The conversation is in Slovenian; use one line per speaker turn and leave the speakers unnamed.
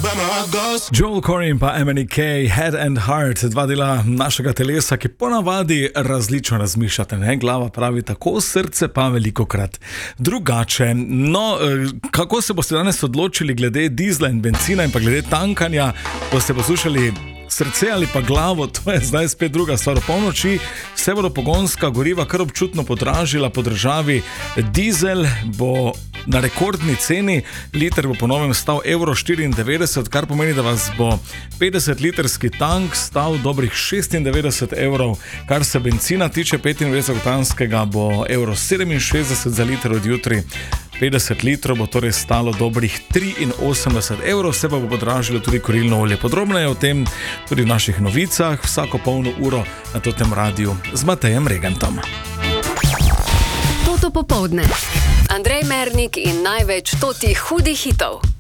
Joel Corey in pa MNK, Head and Heart, dva dela našega telesa, ki ponavadi različno razmišljate, ne? Glava pravi tako, srce pa velikokrat drugače. No, kako se boste danes odločili glede dizla in bencina in pa glede tankanja, boste poslušali srce ali pa glavo, to je zdaj spet druga stvar. V polnoči se bodo pogonska goriva kar občutno podražila po državi. Dizel bo na rekordni ceni, liter bo po novem stal €1,94, kar pomeni, da vas bo 50-litrski tank stal dobrih €96, kar se benzina tiče 95-oktanskega bo €67 za liter od jutri. 50 litrov bo torej stalo dobrih €83, se pa bo podražilo tudi kurilno olje. Podrobneje o tem tudi v naših novicah, vsako polno uro na tem radiju z Matejem Regentom.
Toto popoldne. Andrej Mernik in največ totih hudih hitov.